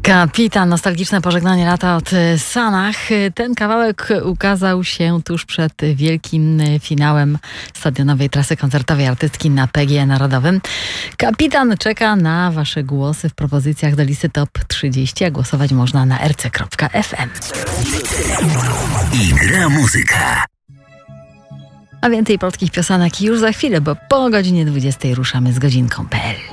Kapitan, nostalgiczne pożegnanie lata od Sanach. Ten kawałek ukazał się tuż przed wielkim finałem stadionowej trasy koncertowej artystki na PGE Narodowym. Kapitan czeka na wasze głosy w propozycjach do listy Top 30, a głosować można na rc.fm. I gra muzyka. A więcej polskich piosenek już za chwilę, bo po godzinie 20 ruszamy z godzinką.pl.